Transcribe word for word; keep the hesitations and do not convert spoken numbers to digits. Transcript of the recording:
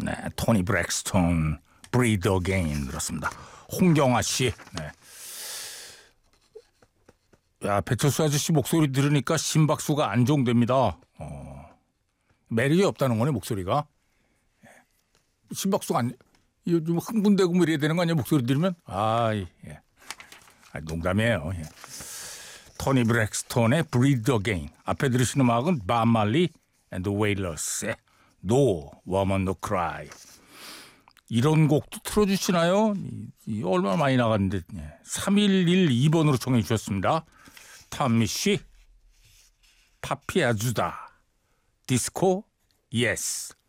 네, 토니 브렉스톤, Breathe Again 들었습니다. 홍경아 씨. 네. 야, 배철수 아저씨 목소리 들으니까 심박수가 안정됩니다. 어, 매력이 없다는 거네, 목소리가. 심박수가 안, 요즘 흥분되고 뭐 이래야 되는 거 아니야, 목소리 들으면? 아, 예. 아, 농담이에요. 예. 토니 브렉스톤의 Breathe Again. 앞에 들으시는 음악은 밥 말리 and the Wailers. No Woman No Cry. 이런 곡도 틀어주시나요? 이, 이 얼마나 많이 나갔는데. 예. 삼일일이 번으로 청해 주셨습니다. 탐미 씨, 파피아주다, 디스코, 예스.